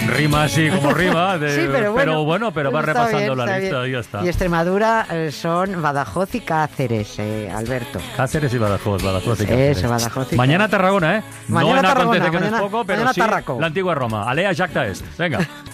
Rima así como rima, Sí, pero bueno, va está repasando bien, la está lista bien. y ya está. Y Extremadura son Badajoz y Cáceres, Alberto. Cáceres y Badajoz y Cáceres. Eso, Badajoz y Mañana Tarragona, ¿eh? Mañana no en Tarragona, acontece que no es mañana- poco, pero mañana sí Tarraco. la antigua Roma. Alea jacta est. Venga.